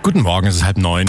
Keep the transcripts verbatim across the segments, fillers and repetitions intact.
Guten Morgen, es ist halb neun.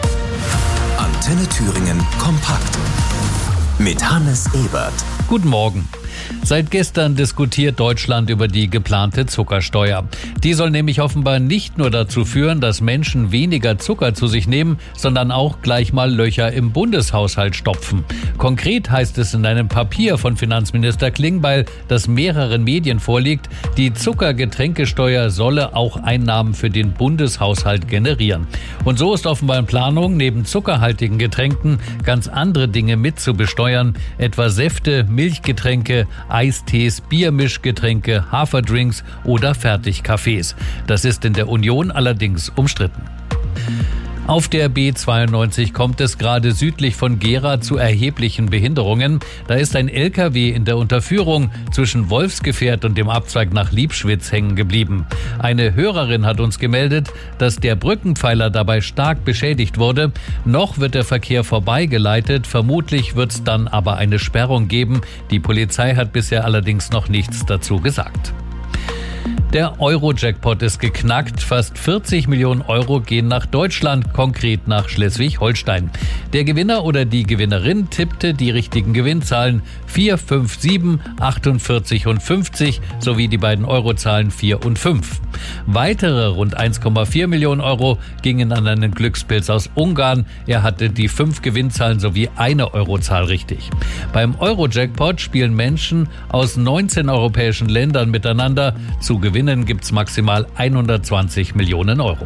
Antenne Thüringen kompakt mit Hannes Ebert. Guten Morgen. Seit gestern diskutiert Deutschland über die geplante Zuckersteuer. Die soll nämlich offenbar nicht nur dazu führen, dass Menschen weniger Zucker zu sich nehmen, sondern auch gleich mal Löcher im Bundeshaushalt stopfen. Konkret heißt es in einem Papier von Finanzminister Klingbeil, das mehreren Medien vorliegt, die Zuckergetränkesteuer solle auch Einnahmen für den Bundeshaushalt generieren. Und so ist offenbar in Planung, neben zuckerhaltigen Getränken ganz andere Dinge mit zu besteuern, etwa Säfte, Milchgetränke, Eistees, Biermischgetränke, Haferdrinks oder Fertigkaffees. Das ist in der Union allerdings umstritten. Auf der B zweiundneunzig kommt es gerade südlich von Gera zu erheblichen Behinderungen. Da ist ein L K W in der Unterführung zwischen Wolfsgefährt und dem Abzweig nach Liebschwitz hängen geblieben. Eine Hörerin hat uns gemeldet, dass der Brückenpfeiler dabei stark beschädigt wurde. Noch wird der Verkehr vorbeigeleitet. Vermutlich wird es dann aber eine Sperrung geben. Die Polizei hat bisher allerdings noch nichts dazu gesagt. Der Euro-Jackpot ist geknackt. Fast vierzig Millionen Euro gehen nach Deutschland, konkret nach Schleswig-Holstein. Der Gewinner oder die Gewinnerin tippte die richtigen Gewinnzahlen vier, fünf, sieben, achtundvierzig und fünfzig sowie die beiden Eurozahlen vier und fünf. Weitere rund eins Komma vier Millionen Euro gingen an einen Glückspilz aus Ungarn. Er hatte die fünf Gewinnzahlen sowie eine Eurozahl richtig. Beim Euro-Jackpot spielen Menschen aus neunzehn europäischen Ländern miteinander. Zu Gewinnen gibt's maximal hundertzwanzig Millionen Euro.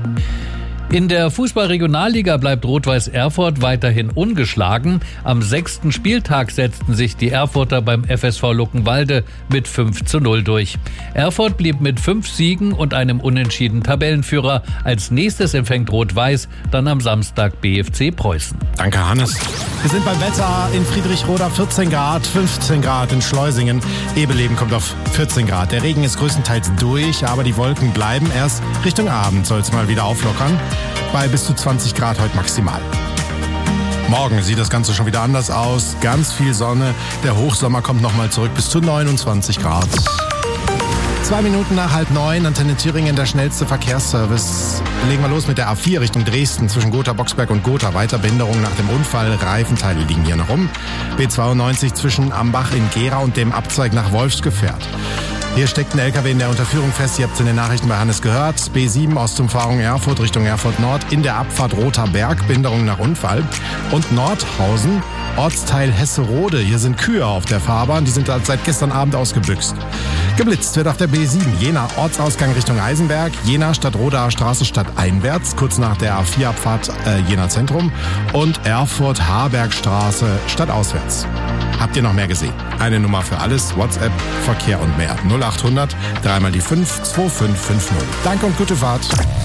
In der Fußball-Regionalliga bleibt Rot-Weiß Erfurt weiterhin ungeschlagen. Am sechsten Spieltag setzten sich die Erfurter beim F S V Luckenwalde mit fünf zu null durch. Erfurt blieb mit fünf Siegen und einem Unentschieden Tabellenführer. Als nächstes empfängt Rot-Weiß dann am Samstag B F C Preußen. Danke, Hannes. Wir sind beim Wetter in Friedrichroda vierzehn Grad, fünfzehn Grad in Schleusingen. Ebeleben kommt auf vierzehn Grad. Der Regen ist größtenteils durch, aber die Wolken bleiben. Erst Richtung Abend soll es mal wieder auflockern. Bei bis zu zwanzig Grad heute maximal. Morgen sieht das Ganze schon wieder anders aus. Ganz viel Sonne. Der Hochsommer kommt nochmal zurück bis zu neunundzwanzig Grad. Zwei Minuten nach halb neun, Antenne Thüringen, der schnellste Verkehrsservice. Legen wir los mit der A vier Richtung Dresden zwischen Gotha, Boxberg und Gotha. Weiter Behinderung nach dem Unfall. Reifenteile liegen hier noch rum. B zweiundneunzig zwischen Ambach in Gera und dem Abzweig nach Wolfsgefährt. Hier steckt ein L K W in der Unterführung fest. Ihr habt es in den Nachrichten bei Hannes gehört. B sieben Ostumfahrung Erfurt Richtung Erfurt Nord. In der Abfahrt Roter Berg, Behinderung nach Unfall. Und Nordhausen, Ortsteil Hesserode. Hier sind Kühe auf der Fahrbahn. Die sind seit gestern Abend ausgebüxt. Geblitzt wird auf der B sieben. Jena Ortsausgang Richtung Eisenberg. Jena Stadtrodaer Straße stadteinwärts. Kurz nach der A vier Abfahrt äh, Jena Zentrum. Und Erfurt Harbergstraße stadtauswärts. Habt ihr noch mehr gesehen? Eine Nummer für alles, WhatsApp, Verkehr und mehr. null achthundert, dreimal die fünf, zwei fünf fünf null. Danke und gute Fahrt.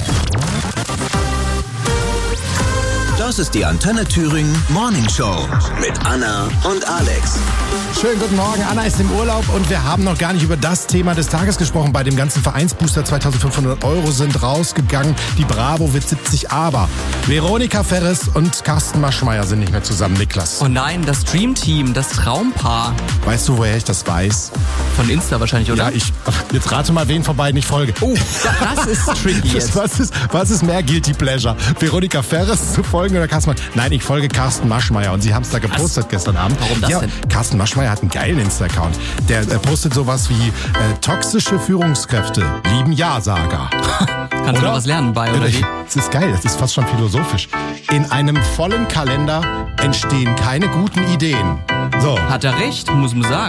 Das ist die Antenne Thüringen Morning Show mit Anna und Alex. Schönen guten Morgen, Anna ist im Urlaub und wir haben noch gar nicht über das Thema des Tages gesprochen. Bei dem ganzen Vereinsbooster zweitausendfünfhundert Euro sind rausgegangen. Die Bravo wird siebzig, aber Veronika Ferres und Carsten Maschmeyer sind nicht mehr zusammen, Niklas. Oh nein, das Dream-Team, das Traumpaar. Weißt du, woher ich das weiß? Von Insta wahrscheinlich, oder? Ja, ich, jetzt rate mal, wen von beiden ich folge. Oh, das ist tricky jetzt. Was ist, was ist mehr Guilty Pleasure? Veronika Ferres zu folgen oder Carsten Maschmeyer? Nein, ich folge Carsten Maschmeyer und sie haben es da gepostet was? gestern Abend. Warum das ja, denn? Carsten Maschmeyer hat einen geilen Insta-Account. Der äh, postet sowas wie äh, toxische Führungskräfte lieben Ja-Sager. Kannst du noch was lernen bei, oder wie? Das ist geil, das ist fast schon philosophisch. In einem vollen Kalender entstehen keine guten Ideen. So. Hat er recht, muss man sagen.